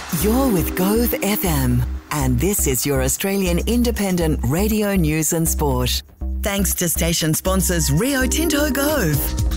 You're with Gove FM, and this is your Australian independent radio news and sport. Thanks to station sponsors Rio Tinto Gove.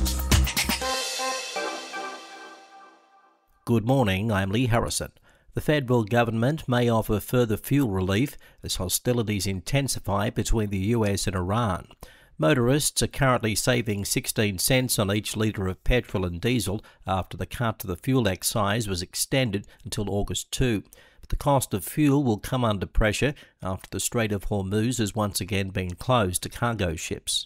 Good morning, I'm Lee Harrison. The federal government may offer further fuel relief as hostilities intensify between the US and Iran. Motorists are currently saving 16 cents on each litre of petrol and diesel after the cut to the fuel excise was extended until August 2. But the cost of fuel will come under pressure after the Strait of Hormuz has once again been closed to cargo ships.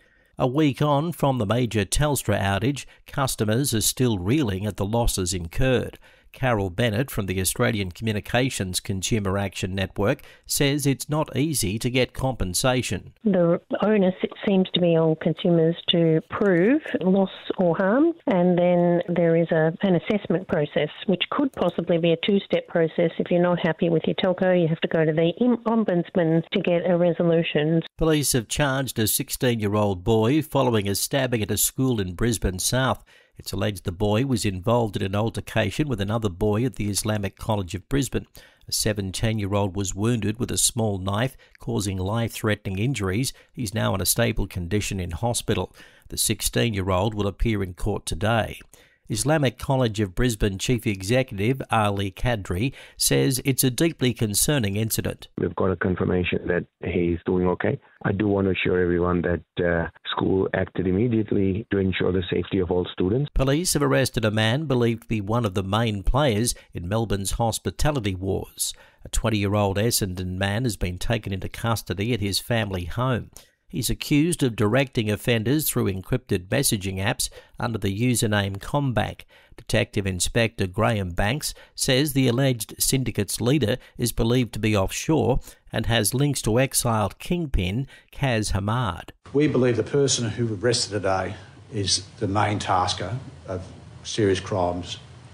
A week on from the major Telstra outage, customers are still reeling at the losses incurred. Carol Bennett from the Australian Communications Consumer Action Network says it's not easy to get compensation. The onus, it seems to be on consumers to prove loss or harm, and then there is an assessment process, which could possibly be a two-step process. If you're not happy with your telco, you have to go to the Ombudsman to get a resolution. Police have charged a 16-year-old boy following a stabbing at a school in Brisbane South. It's alleged the boy was involved in an altercation with another boy at the Islamic College of Brisbane. A 17-year-old was wounded with a small knife, causing life-threatening injuries. He's now in a stable condition in hospital. The 16-year-old will appear in court today. Islamic College of Brisbane Chief Executive Ali Kadri says it's a deeply concerning incident. We've got a confirmation that he's doing okay. I do want to assure everyone that school acted immediately to ensure the safety of all students. Police have arrested a man believed to be one of the main players in Melbourne's hospitality wars. A 20-year-old Essendon man has been taken into custody at his family home. He's accused of directing offenders through encrypted messaging apps under the username Comback. Detective Inspector Graham Banks says the alleged syndicate's leader is believed to be offshore and has links to exiled kingpin Kaz Hamad. We believe the person who we've arrested today is the main tasker of serious crimes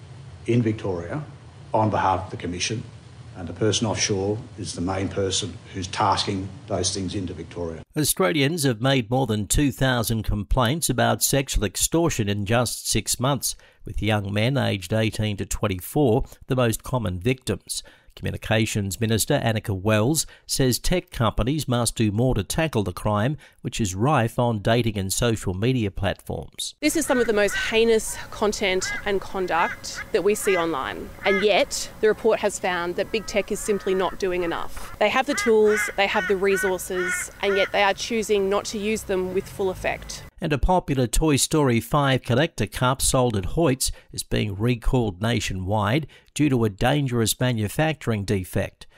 in Victoria on behalf of the Commission, and the person offshore is the main person who's tasking those things into Victoria. Australians have made more than 2,000 complaints about sexual extortion in just 6 months, with young men aged 18 to 24 the most common victims. Communications Minister Annika Wells says tech companies must do more to tackle the crime, which is rife on dating and social media platforms. This is some of the most heinous content and conduct that we see online. And yet, the report has found that big tech is simply not doing enough. They have the tools, they have the resources, and yet they are choosing not to use them with full effect. And a popular Toy Story 5 collector cup sold at Hoyts is being recalled nationwide due to a dangerous manufacturing defect.